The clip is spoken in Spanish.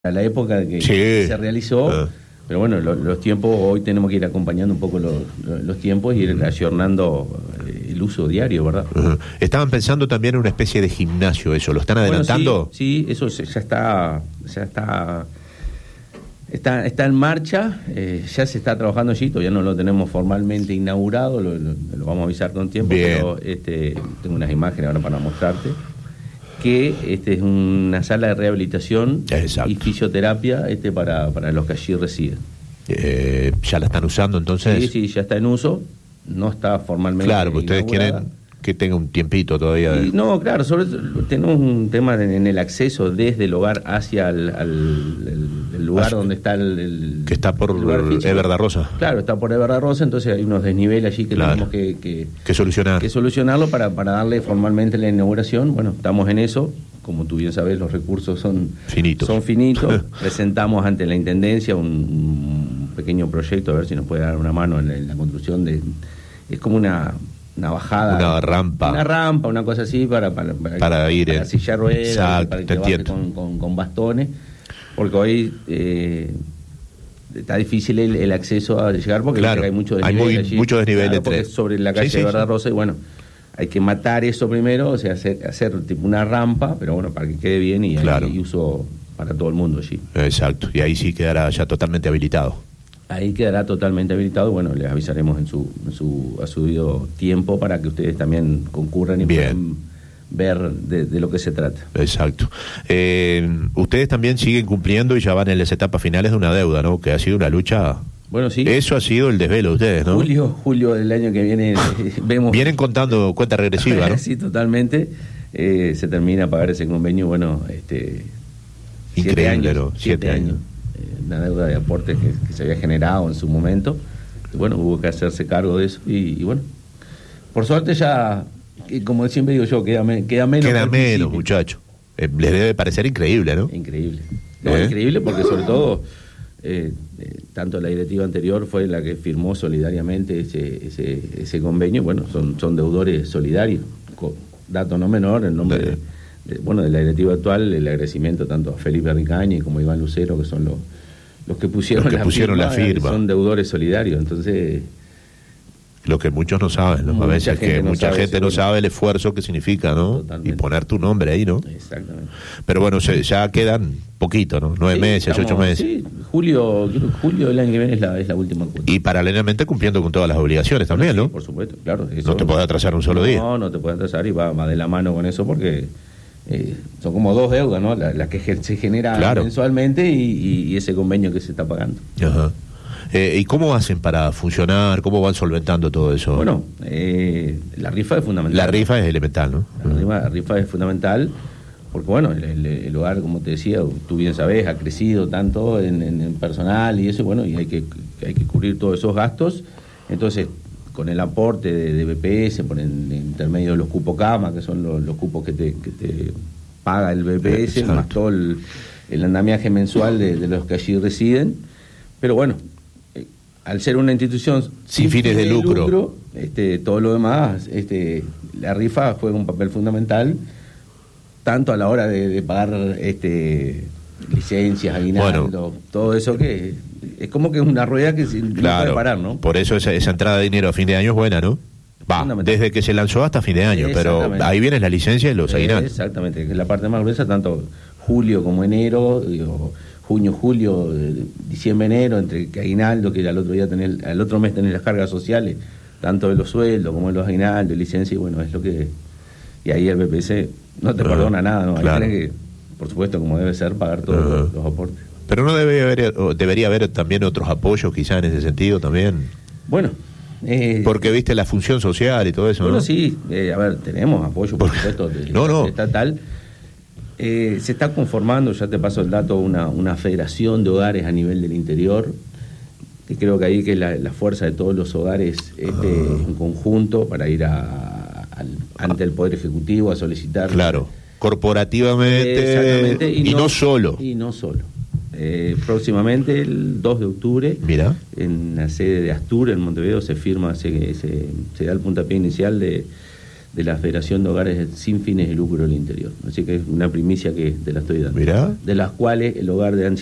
a la época que Sí. se realizó, pero bueno, los tiempos, hoy tenemos que ir acompañando un poco los tiempos y ir ayornando el uso diario, ¿verdad? Uh-huh. Estaban pensando también en una especie de gimnasio, eso, ¿lo están adelantando? Bueno, sí, eso ya está en marcha, ya se está trabajando allí, todavía no lo tenemos formalmente inaugurado, lo vamos a avisar con tiempo. Bien. Pero tengo unas imágenes ahora para mostrarte, que es una sala de rehabilitación. Exacto. Y fisioterapia para los que allí residen. ¿Ya la están usando entonces? Sí, ya está en uso, no está formalmente Claro, porque ustedes inaugurada. quieren que tenga un tiempito todavía. No, claro, sobre todo tenemos un tema en el acceso desde el hogar hacia el lugar donde está el que está por lugar físico. Everda Rosa. Claro, está por Everda Rosa, entonces hay unos desniveles allí que Claro. tenemos que solucionar. que solucionarlo para darle formalmente la inauguración. Bueno, estamos en eso. Como tú bien sabes, los recursos son Finitos. Presentamos ante la Intendencia un pequeño proyecto, a ver si nos puede dar una mano en la construcción de... Es como una bajada. Una rampa. Una rampa, una cosa así, para ir para silla ruedas, exacto, para que te baje entiendo. con bastones, porque hoy está difícil el acceso a llegar, porque Claro, hay mucho hay desnivel allí. mucho desnivel Claro, entre... porque es sobre la calle Sí, de sí, Everda sí. Rosa, y bueno, hay que matar eso primero, o sea, hacer tipo una rampa, pero bueno, para que quede bien y Claro. hay uso para todo el mundo allí. Exacto, y ahí sí quedará ya totalmente habilitado. Ahí quedará totalmente habilitado, y bueno, les avisaremos a su debido tiempo para que ustedes también concurran y Bien. puedan ver de lo que se trata. Exacto. Ustedes también siguen cumpliendo y ya van en las etapas finales de una deuda, ¿no? Que ha sido una lucha... Bueno, sí. Eso ha sido el desvelo de ustedes, ¿no? Julio del año que viene vemos... Vienen contando cuenta regresiva, ¿no? Sí, totalmente. Se termina a pagar ese convenio, bueno, Increíble, ¿no? 7 años. Una deuda de aportes que se había generado en su momento. Y bueno, hubo que hacerse cargo de eso y bueno, por suerte ya, como siempre digo yo, queda menos. Queda que al menos, principio. muchachos. Les debe parecer increíble, ¿no? Increíble. Increíble porque sobre todo tanto la directiva anterior fue la que firmó solidariamente ese convenio. Bueno, son deudores solidarios. Dato no menor, el nombre de la directiva actual, el agradecimiento tanto a Felipe Ricañi como a Iván Lucero, que son los que pusieron la firma. Son deudores solidarios, entonces... Lo que muchos no saben, ¿no? A veces que mucha gente no sabe el esfuerzo que significa, ¿no? Totalmente. Y poner tu nombre ahí, ¿no? Exactamente. Pero bueno, ya quedan poquito, ¿no? 9 meses, 8 meses. Sí, julio del año que viene es la última cuota. Y paralelamente cumpliendo con todas las obligaciones también, ¿no? Sí, por supuesto, claro. Eso, No te podés atrasar un solo día. No te puedes atrasar y va de la mano con eso porque son como dos deudas, ¿no? La que se genera Claro. mensualmente y ese convenio que se está pagando. Ajá. ¿Y cómo hacen para funcionar? ¿Cómo van solventando todo eso? Bueno, la rifa es fundamental. La rifa es elemental, ¿no? La rifa es fundamental porque, bueno, el hogar, como te decía, tú bien sabés, ha crecido tanto en personal y eso, bueno, y hay que cubrir todos esos gastos. Entonces, con el aporte de BPS, por el intermedio de los cupos cama, que son los cupos que te paga el BPS, Exacto. más todo el andamiaje mensual de los que allí residen. Pero bueno, al ser una institución sin fines de lucro, todo lo demás, la rifa juega un papel fundamental, tanto a la hora de pagar licencias, aguinaldo, todo eso, que es como que es una rueda que no puede parar, ¿no? Por eso esa entrada de dinero a fin de año es buena, ¿no? Va, desde que se lanzó hasta fin de año, pero ahí viene la licencia y los aguinaldos. Exactamente, que es la parte más gruesa, tanto julio como enero, junio, julio, diciembre, enero, entre que aguinaldo, que al otro mes tenés las cargas sociales, tanto de los sueldos como de los aguinaldos, licencia, y bueno, es lo que... Y ahí el BPS no te perdona nada, ¿no? Ahí claro. tenés que, por supuesto, como debe ser, pagar todos los aportes. Pero no debería haber también otros apoyos quizá en ese sentido también. Bueno... porque viste la función social y todo eso, bueno, ¿no? sí, a ver, tenemos apoyo, por supuesto, estatal. Se está conformando, ya te paso el dato, una federación de hogares a nivel del interior, que creo que ahí que es la fuerza de todos los hogares en conjunto para ir ante el Poder Ejecutivo a solicitar... Claro, corporativamente, exactamente, y no solo. Y no solo. Próximamente, el 2 de octubre, Mira. en la sede de Astur, en Montevideo, se firma, se da el puntapié inicial de de la Federación de Hogares Sin Fines de Lucro del Interior. Así que es una primicia que te la estoy dando. Mirá. De las cuales el hogar de